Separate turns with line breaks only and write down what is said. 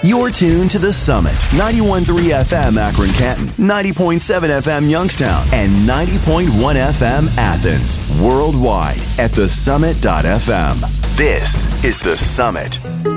You're tuned to The Summit, 91.3 FM Akron Canton, 90.7 FM Youngstown, and 90.1 FM Athens. Worldwide at thesummit.fm. This is The Summit.